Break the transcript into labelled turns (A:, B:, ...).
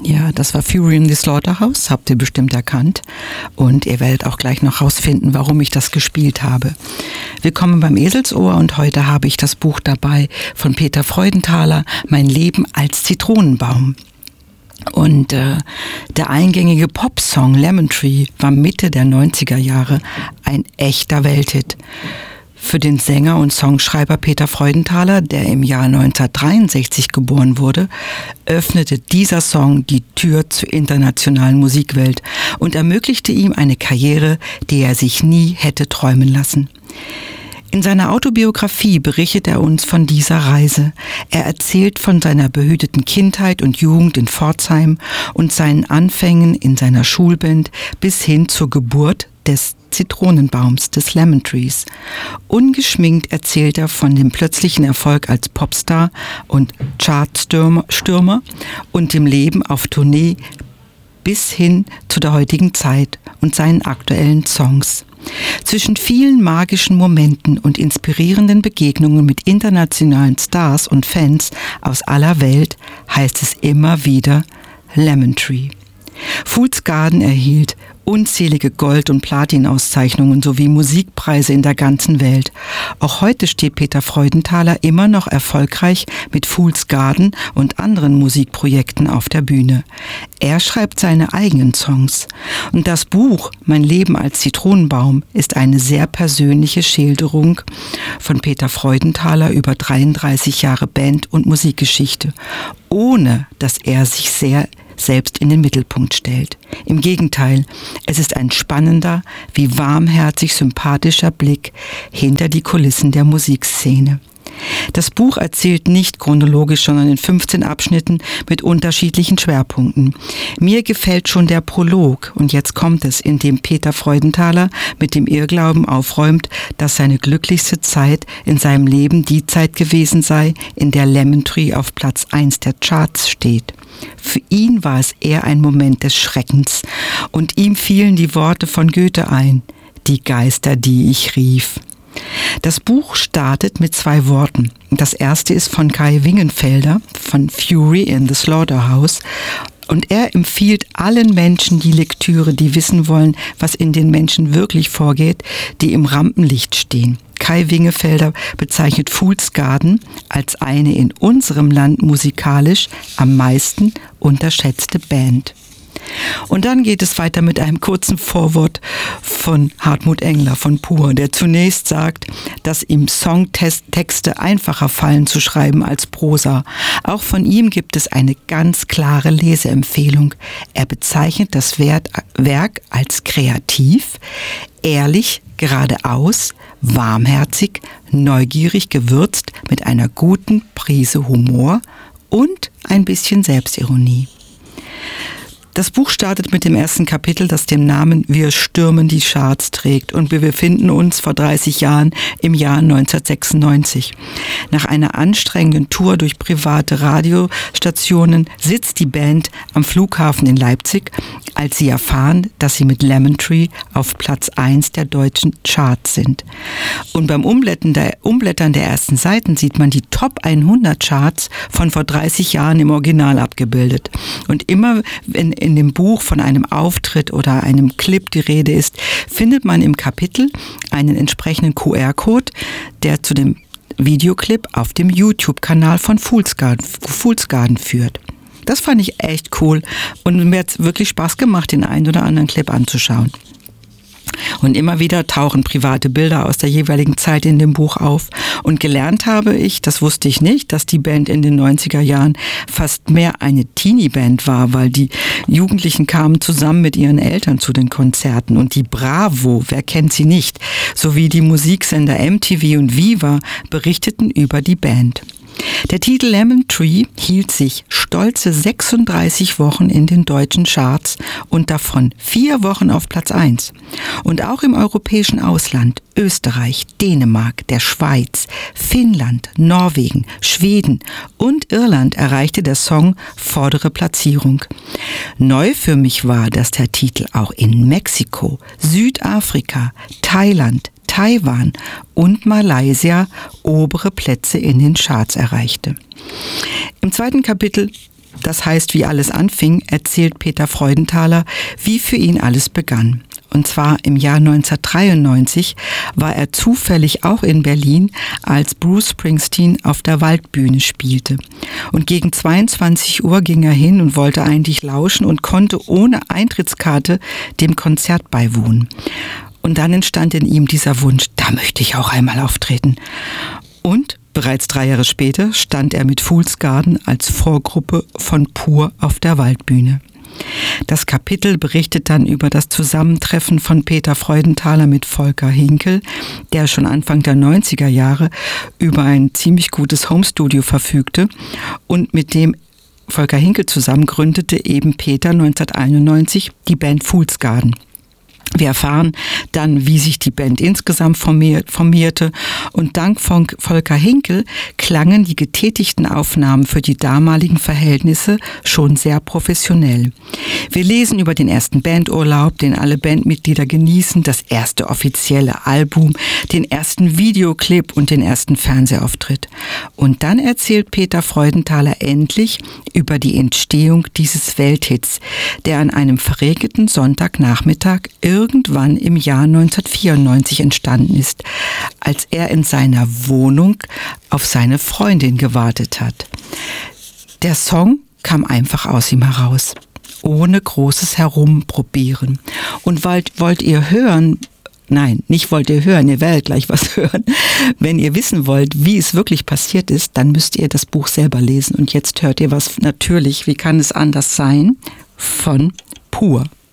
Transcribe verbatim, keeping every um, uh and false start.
A: Ja, das war Fury in the Slaughterhouse, habt ihr bestimmt erkannt. Und ihr werdet auch gleich noch rausfinden, warum ich das gespielt habe. Willkommen beim Eselsohr und heute habe ich das Buch dabei von Peter Freudenthaler, Mein Leben als Zitronenbaum. Und äh, der eingängige Popsong Lemon Tree war Mitte der neunziger Jahre ein echter Welthit. Für den Sänger und Songschreiber Peter Freudenthaler, der im Jahr neunzehnhundertdreiundsechzig geboren wurde, öffnete dieser Song die Tür zur internationalen Musikwelt und ermöglichte ihm eine Karriere, die er sich nie hätte träumen lassen. In seiner Autobiografie berichtet er uns von dieser Reise. Er erzählt von seiner behüteten Kindheit und Jugend in Pforzheim und seinen Anfängen in seiner Schulband bis hin zur Geburt des Zitronenbaums, des Lemon Trees. Ungeschminkt erzählt er von dem plötzlichen Erfolg als Popstar und Chartstürmer und dem Leben auf Tournee bis hin zu der heutigen Zeit und seinen aktuellen Songs. Zwischen vielen magischen Momenten und inspirierenden Begegnungen mit internationalen Stars und Fans aus aller Welt heißt es immer wieder Lemon Tree. Fool's Garden erhielt unzählige Gold- und Platin-Auszeichnungen sowie Musikpreise in der ganzen Welt. Auch heute steht Peter Freudenthaler immer noch erfolgreich mit Fool's Garden und anderen Musikprojekten auf der Bühne. Er schreibt seine eigenen Songs. Und das Buch Mein Leben als Zitronenbaum ist eine sehr persönliche Schilderung von Peter Freudenthaler über dreiunddreißig Jahre Band- und Musikgeschichte, ohne dass er sich sehr selbst in den Mittelpunkt stellt. Im Gegenteil, es ist ein spannender, wie warmherzig sympathischer Blick hinter die Kulissen der Musikszene. Das Buch erzählt nicht chronologisch, sondern in fünfzehn Abschnitten mit unterschiedlichen Schwerpunkten. Mir gefällt schon der Prolog und jetzt kommt es, in dem Peter Freudenthaler mit dem Irrglauben aufräumt, dass seine glücklichste Zeit in seinem Leben die Zeit gewesen sei, in der Lemon Tree auf Platz eins der Charts steht. Für ihn war es eher ein Moment des Schreckens und ihm fielen die Worte von Goethe ein, die Geister, die ich rief. Das Buch startet mit zwei Worten. Das erste ist von Kai Wingenfelder von Fury in the Slaughterhouse und er empfiehlt allen Menschen die Lektüre, die wissen wollen, was in den Menschen wirklich vorgeht, die im Rampenlicht stehen. Kai Wingenfelder bezeichnet Fool's Garden als eine in unserem Land musikalisch am meisten unterschätzte Band. Und dann geht es weiter mit einem kurzen Vorwort von Hartmut Engler von Pur, der zunächst sagt, dass ihm Songtexte einfacher fallen zu schreiben als Prosa. Auch von ihm gibt es eine ganz klare Leseempfehlung. Er bezeichnet das Werk als kreativ, ehrlich, geradeaus, warmherzig, neugierig gewürzt mit einer guten Prise Humor und ein bisschen Selbstironie. Das Buch startet mit dem ersten Kapitel, das den Namen Wir stürmen die Charts trägt und wir befinden uns vor dreißig Jahren im Jahr neunzehnhundertsechsundneunzig. Nach einer anstrengenden Tour durch private Radiostationen sitzt die Band am Flughafen in Leipzig, als sie erfahren, dass sie mit Lemon Tree auf Platz eins der deutschen Charts sind. Und beim Umblättern der, Umblättern der ersten Seiten sieht man die Top hundert Charts von vor dreißig Jahren im Original abgebildet. Und immer wenn in dem Buch von einem Auftritt oder einem Clip die Rede ist, findet man im Kapitel einen entsprechenden Q R-Code, der zu dem Videoclip auf dem YouTube-Kanal von Fool's Garden, Fool's Garden führt. Das fand ich echt cool und mir hat es wirklich Spaß gemacht, den einen oder anderen Clip anzuschauen. Und immer wieder tauchen private Bilder aus der jeweiligen Zeit in dem Buch auf. Und gelernt habe ich, das wusste ich nicht, dass die Band in den neunziger Jahren fast mehr eine Teenie-Band war, weil die Jugendlichen kamen zusammen mit ihren Eltern zu den Konzerten. Und die Bravo, wer kennt sie nicht, sowie die Musiksender M T V und Viva berichteten über die Band. Der Titel Lemon Tree hielt sich stolze sechsunddreißig Wochen in den deutschen Charts und davon vier Wochen auf Platz eins. Und auch im europäischen Ausland, Österreich, Dänemark, der Schweiz, Finnland, Norwegen, Schweden und Irland erreichte der Song vordere Platzierung. Neu für mich war, dass der Titel auch in Mexiko, Südafrika, Thailand, Taiwan und Malaysia obere Plätze in den Charts erreichte. Im zweiten Kapitel Das heißt, wie alles anfing, erzählt Peter Freudenthaler, wie für ihn alles begann. Und zwar im Jahr neunzehnhundertdreiundneunzig war er zufällig auch in Berlin, als Bruce Springsteen auf der Waldbühne spielte. Und gegen zweiundzwanzig Uhr ging er hin und wollte eigentlich lauschen und konnte ohne Eintrittskarte dem Konzert beiwohnen. Und dann entstand in ihm dieser Wunsch, da möchte ich auch einmal auftreten. Und bereits drei Jahre später stand er mit Fool's Garden als Vorgruppe von Pur auf der Waldbühne. Das Kapitel berichtet dann über das Zusammentreffen von Peter Freudenthaler mit Volker Hinkel, der schon Anfang der neunziger Jahre über ein ziemlich gutes Homestudio verfügte und mit dem Volker Hinkel zusammen gründete eben Peter neunzehnhunderteinundneunzig die Band Fool's Garden. Wir erfahren dann, wie sich die Band insgesamt formierte und dank von Volker Hinkel klangen die getätigten Aufnahmen für die damaligen Verhältnisse schon sehr professionell. Wir lesen über den ersten Bandurlaub, den alle Bandmitglieder genießen, das erste offizielle Album, den ersten Videoclip und den ersten Fernsehauftritt. Und dann erzählt Peter Freudenthaler endlich über die Entstehung dieses Welthits, der an einem verregneten Sonntagnachmittag irgendwann im Jahr neunzehnhundertvierundneunzig entstanden ist, als er in seiner Wohnung auf seine Freundin gewartet hat. Der Song kam einfach aus ihm heraus, ohne großes Herumprobieren. Und wollt, wollt ihr hören, nein, nicht wollt ihr hören, ihr werdet gleich was hören. Wenn ihr wissen wollt, wie es wirklich passiert ist, dann müsst ihr das Buch selber lesen. Und jetzt hört ihr was natürlich, wie kann es anders sein, von Pur.